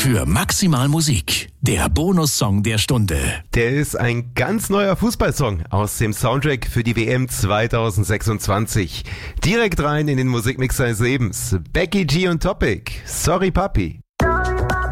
für maximal Musik. Der Bonussong der Stunde. Der ist ein ganz neuer Fußballsong aus dem Soundtrack für die WM 2026. Direkt rein in den Musikmix seines Lebens. Becky G und Topic. Sorry Papi.